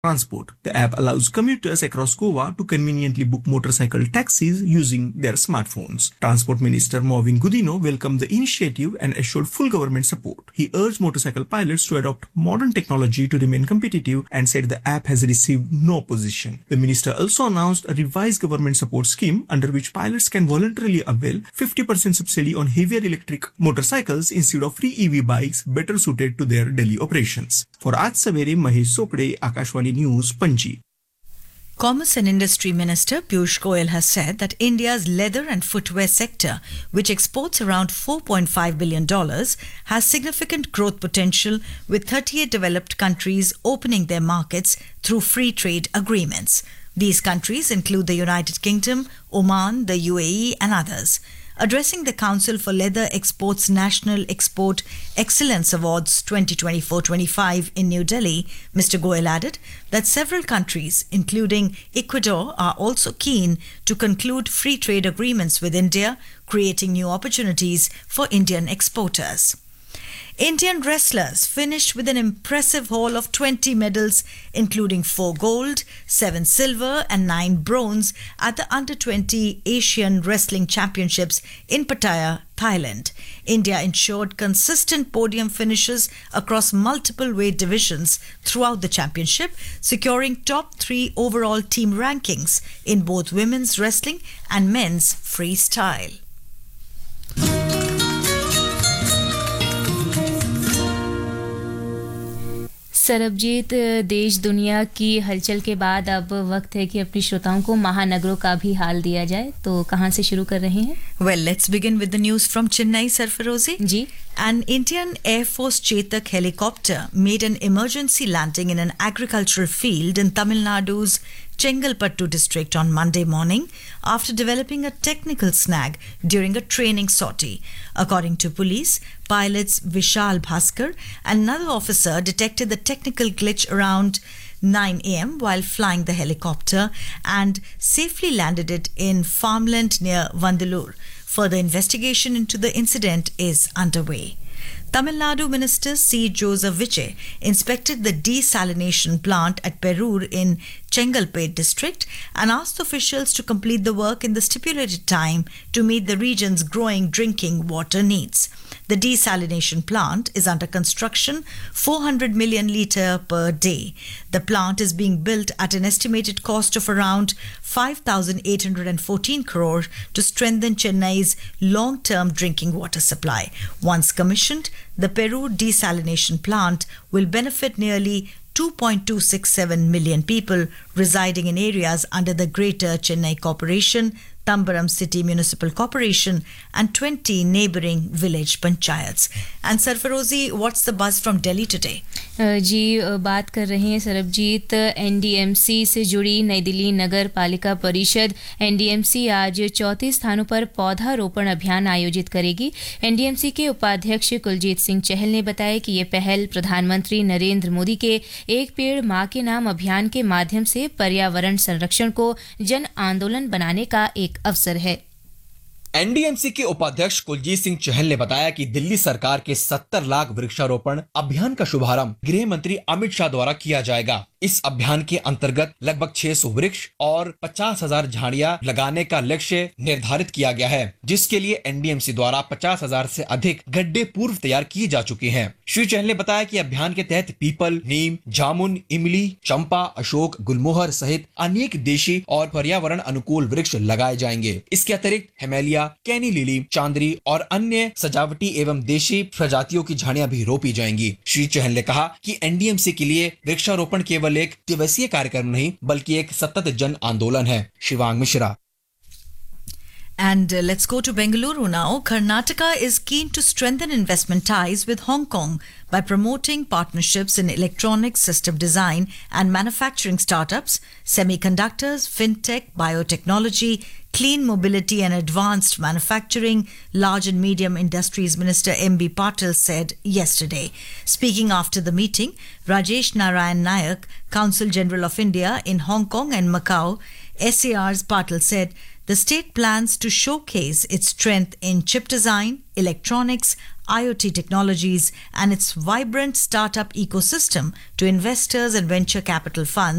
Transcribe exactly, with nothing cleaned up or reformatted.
transport. The app allows commuters across Goa to conveniently book motorcycle taxis using their smartphones. Transport Minister Marvin Gudino welcomed the initiative and assured full government support. He urged motorcycle pilots to adopt modern technology to remain competitive and said the app has received no opposition. The minister also announced a revised government support scheme under which pilots can voluntarily avail fifty percent subsidy on heavier electric motorcycles instead of free E V bikes better suited to their daily operations. For Aaj Savere, Mahesh Sopde, Akashwani News, Panji. Commerce and Industry Minister Piyush Goyal has said that India's leather and footwear sector, which exports around four point five billion dollars, has significant growth potential, with thirty-eight developed countries opening their markets through free trade agreements. These countries include the United Kingdom, Oman, the U A E and others. Addressing the Council for Leather Exports National Export Excellence Awards twenty twenty-four twenty-five in New Delhi, Mister Goyal added that several countries, including Ecuador, are also keen to conclude free trade agreements with India, creating new opportunities for Indian exporters. Indian wrestlers finished with an impressive haul of twenty medals, including four gold, seven silver and nine bronze at the under twenty Asian Wrestling Championships in Pattaya, Thailand. India ensured consistent podium finishes across multiple weight divisions throughout the championship, securing top three overall team rankings in both women's wrestling and men's freestyle. Sarabjit, देश दुनिया की हलचल के बाद अब वक्त है कि अपने श्रोताओं को महानगरों का भी हाल दिया जाए. तो कहां से शुरू कर रहे हैं? Well, let's begin with the news from Chennai, Sarfarozi. Ji. An Indian Air Force Chetak helicopter made an emergency landing in an agricultural field in Tamil Nadu's Chengalpattu district on Monday morning after developing a technical snag during a training sortie. According to police, pilots Vishal Bhaskar and another officer detected the technical glitch around nine a.m. while flying the helicopter and safely landed it in farmland near Vandalur. Further investigation into the incident is underway. Tamil Nadu Minister C. Joseph Vijay inspected the desalination plant at Perur in Chengalpet district and asked officials to complete the work in the stipulated time to meet the region's growing drinking water needs. The desalination plant is under construction, four hundred million litre per day. The plant is being built at an estimated cost of around five thousand eight hundred fourteen crore to strengthen Chennai's long-term drinking water supply. Once commissioned, the Perur desalination plant will benefit nearly two point two six seven million people residing in areas under the Greater Chennai Corporation, Tambaram City Municipal Corporation and twenty neighbouring village panchayats. And Sarfarozi, what's the buzz from Delhi today? जी, बात कर रहे हैं Sarabjit, NDMC से जुड़ी नई दिल्ली नगर पालिका परिषद NDMC आज चौंतीस स्थानों पर पौधारोपण अभियान आयोजित करेगी. एनडीएमसी के उपाध्यक्ष कुलजीत सिंह चहल ने बताया कि ये पहल प्रधानमंत्री नरेंद्र मोदी के एक पेड़ मां के नाम अभियान के माध्यम से पर्यावरण संरक्षण को जन आंदोलन बनाने का एक अवसर है. एनडीएमसी के उपाध्यक्ष कुलजीत सिंह चहल ने बताया कि दिल्ली सरकार के सत्तर लाख वृक्षारोपण अभियान का शुभारंभ गृह मंत्री अमित शाह द्वारा किया जाएगा. इस अभियान के अंतर्गत लगभग छह सौ वृक्ष और पचास हजार झाड़ियां लगाने का लक्ष्य निर्धारित किया गया है, जिसके लिए एनडीएमसी द्वारा पचास हजार से अधिक गड्ढे पूर्व तैयार किए जा चुके हैं. श्री चहल ने बताया कि अभियान के तहत पीपल, नीम, जामुन, इमली, चंपा, अशोक, गुलमोहर सहित अनेक देशी और पर्यावरण अनुकूल वृक्ष लगाए जाएंगे. इसके अतिरिक्त हिमालय, कैनी लिली, चांदरी और अन्य सजावटी एवं देशी प्रजातियों की झाड़ियां भी रोपी जाएंगी. श्री चहल ने कहा कि एनडीएमसी के लिए वृक्षारोपण केवल एक दिवसीय कार्यक्रम नहीं बल्कि एक सतत जन आंदोलन है. Shivang Mishra. And uh, let's go to Bengaluru now. Karnataka is keen to strengthen investment ties with Hong Kong by promoting partnerships in electronics, system design and manufacturing startups, semiconductors, fintech, biotechnology, clean mobility and advanced manufacturing, large and medium industries Minister M B Patil said yesterday. Speaking after the meeting, Rajesh Narayan Nayak, Consul General of India in Hong Kong and Macau, S A R's Patil said the state plans to showcase its strength in chip design, electronics, IoT technologies and its vibrant startup ecosystem to investors and venture capital funds